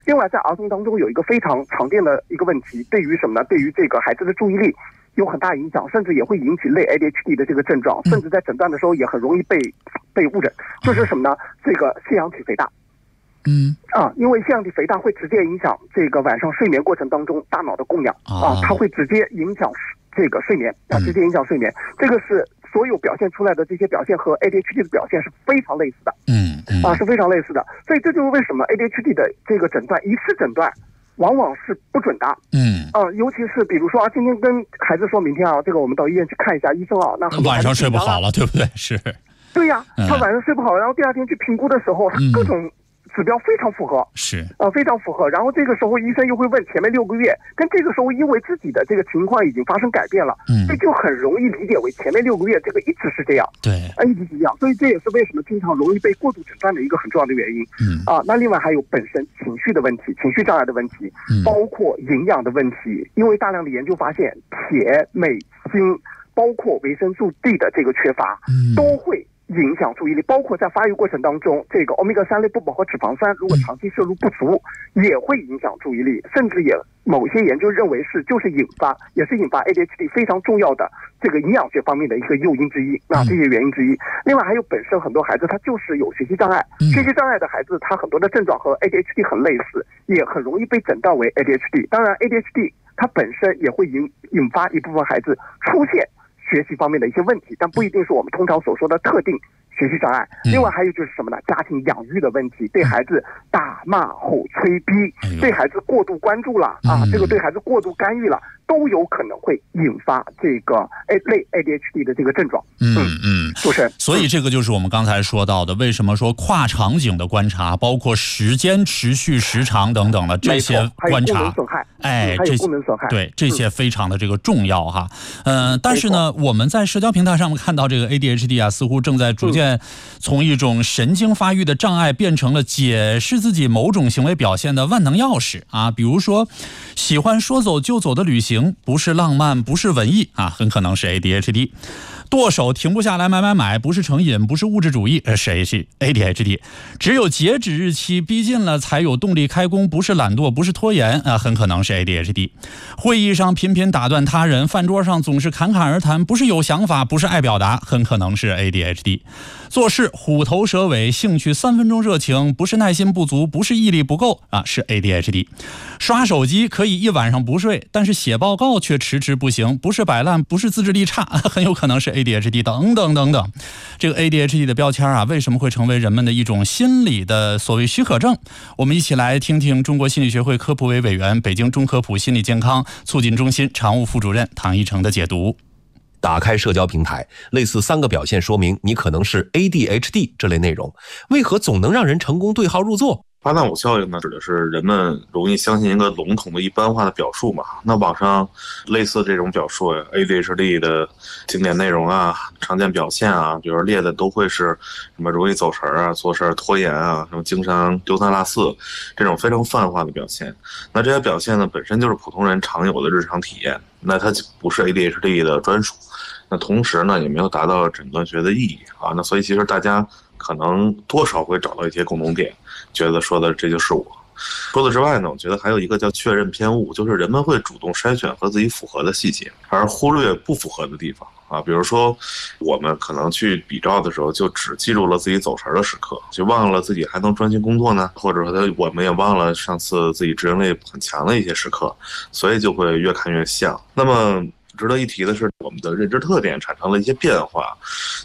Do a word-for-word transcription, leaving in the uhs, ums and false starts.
另外，在儿童当中有一个非常常见的一个问题，对于什么呢？对于这个孩子的注意力有很大影响，甚至也会引起类 A D H D 的这个症状，甚至在诊断的时候也很容易被被误诊。就是什么呢？这个腺样体肥大。 嗯啊，因为腺样体肥大会直接影响这个晚上睡眠过程当中大脑的供氧啊，它会直接影响这个睡眠啊，直接影响睡眠。这个是所有表现出来的这些表现和 A D H D 的表现是非常类似的。 嗯嗯啊，是非常类似的。所以这就是为什么 A D H D 的这个诊断一次诊断往往是不准的。 嗯啊，尤其是比如说啊，今天跟孩子说明天啊，这个我们到医院去看一下医生啊，那晚上睡不好了，对不对？是。 对呀、啊，他晚上睡不好，然后第二天去评估的时候，他各种指标非常符合， 是呃非常符合。然后这个时候医生又会问前面六个月，跟这个时候因为自己的这个情况已经发生改变了， 嗯， 这就很容易理解为前面六个月这个一直是这样， 对， 啊一直是这样。所以这也是为什么经常容易被过度诊断的一个很重要的原因。 嗯啊，那另外还有本身情绪的问题、情绪障碍的问题， 嗯， 包括营养的问题，因为大量的研究发现，铁、镁、锌，包括维生素 D 的这个缺乏， 嗯， 都会影响注意力，包括在发育过程当中，这个欧米伽三类不饱和脂肪酸如果长期摄入不足，也会影响注意力，甚至也某些研究认为是就是引发，也是引发 A D H D 非常重要的这个营养学方面的一个诱因之一啊，这些原因之一。另外还有本身很多孩子他就是有学习障碍，学习障碍的孩子他很多的症状和 A D H D 很类似，也很容易被诊断为 A D H D。当然 A D H D 它本身也会引引发一部分孩子出现学习方面的一些问题，但不一定是我们通常所说的特定学习障碍。另外还有就是什么呢？家庭养育的问题，对孩子打骂吼催逼，对孩子过度关注了啊，这个对孩子过度干预了，都有可能会引发这个 A 类 A D H D 的这个症状。 嗯嗯， 主持人， 所以这个就是我们刚才说到的，为什么说跨场景的观察，包括时间持续时长等等的这些观察，哎， 还有功能损害， 对这些非常的这个重要哈。嗯、呃，但是呢，我们在社交平台上面看到这个 A D H D 啊，似乎正在逐渐从一种神经发育的障碍变成了解释自己某种行为表现的万能钥匙啊。比如说，喜欢说走就走的旅行，不是浪漫，不是文艺啊，很可能是 A D H D。剁手停不下来买买买，不是成瘾，不是物质主义，谁是 A D H D？ 只有截止日期逼近了才有动力开工，不是懒惰，不是拖延啊，很可能是 A D H D。 会议上频频打断他人，饭桌上总是侃侃而谈，不是有想法，不是爱表达，很可能是 A D H D。 做事虎头蛇尾，兴趣三分钟热情，不是耐心不足，不是毅力不够啊，是 A D H D。 刷手机可以一晚上不睡，但是写报告却迟迟不行，不是摆烂，不是自制力差，很有可能是 A D H D 等等等等。这个 A D H D 的标签啊，为什么会成为人们的一种心理的所谓许可证？我们一起来听听中国心理学会科普委委员、北京中科普心理健康促进中心常务副主任唐一成的解读。 打开社交平台，类似三个表现说明你可能是 A D H D 这类内容，为何总能让人成功对号入座？ 巴纳姆效应呢，指的是人们容易相信一个笼统的一般化的表述嘛。那网上类似这种表述 A D H D 的经典内容啊、常见表现啊，比如列的都会是什么容易走神啊、做事拖延啊、什么经常丢三落四这种非常泛化的表现。那这些表现呢，本身就是普通人常有的日常体验，那它不是 A D H D 的专属。那同时呢，也没有达到诊断学的意义啊。那所以其实大家可能多少会找到一些共同点，觉得说的这就是我。除此之外呢，我觉得还有一个叫确认偏误，就是人们会主动筛选和自己符合的细节，而忽略不符合的地方啊。比如说，我们可能去比照的时候，就只记住了自己走神的时刻，就忘了自己还能专心工作呢，或者说我们也忘了上次自己执行力很强的一些时刻，所以就会越看越像。那么值得一提的是，我们的认知特点产生了一些变化。